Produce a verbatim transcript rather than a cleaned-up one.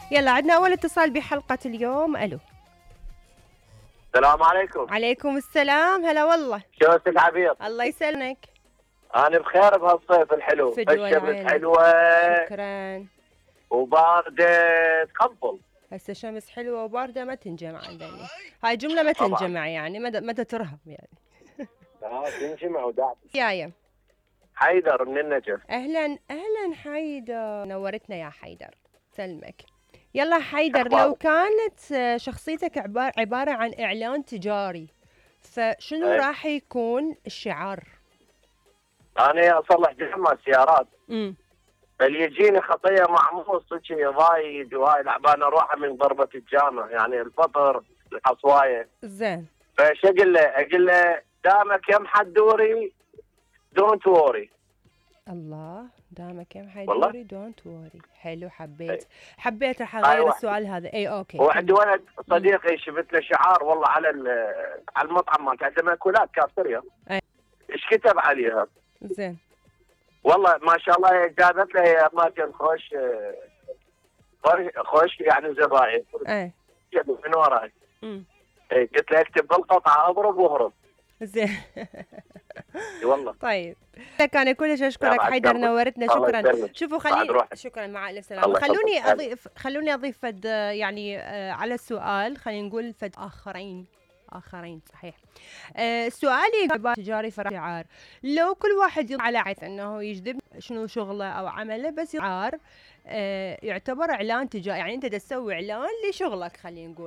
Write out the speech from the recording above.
يلا عندنا أول اتصال بحلقة اليوم. ألو. السلام عليكم. عليكم السلام. هلا والله. شلونك عبير؟ الله يسلمك. أنا بخير بهالصيف الحلو، فدوى الشمس العين. حلوة شكرا. وباردة تقبل. هسه شمس حلوة وباردة ما تنجمع عندنا. هاي جملة ما طبعاً. تنجمع يعني متى متى ترهب يعني. لا تنجمع وداعس. يايا حيدر من النجف. أهلا أهلا حيدر، نورتنا يا حيدر. سلمك. يلا حيدر، أخبارك؟ لو كانت آه، شخصيتك عبارة عبارة عن إعلان تجاري، فشنو أي. راح يكون الشعار؟ أنا أصلح جمع السيارات، امم بل يجيني خطية معمول صدقي ضايد وهاي لعبان أروحها من ضربة الجامع، يعني الفطر الحصواية. زين. فش أقول له؟ أقول له دامك يم حدوري دونت ووري. الله، دامك يم والله؟ حيدوري دونت ووري. حلو، حبيت أي. حبيت راح اغير أيوة. السؤال هذا. اي اوكي. وعندي كمل. ولد صديقي شفت له شعار والله على ال- على المطعم مالته، عنده مأكولات كافتريا. أي. ايش كتب عليها؟ زين. والله ما شاء الله جابت له هي اماكن خوش خوش- خوش يعني زباين. اي. من وراي. امم إي، قلت له اكتب بالقطعه اضرب واهرب. زين. اي والله. طيب لك انا كلش يا اشكرك بعد حيدر، قلبك. نورتنا. الله شكرا. يسلمك. شوفوا بعد خليني روحك. شكرا، مع الف سلامه. الله خلوني يحفظك. اضيف خلوني اضيف فد يعني آه، على السؤال. خلينا نقول فد اخرين اخرين صحيح. آه، سؤالي عبارة تجاري فرع شعار. لو كل واحد يضع على عيث انه يجذب شنو شغله او عمله، بس شعار آه، يعتبر اعلان تجاري، يعني انت تسوي اعلان لشغلك خلينا نقول.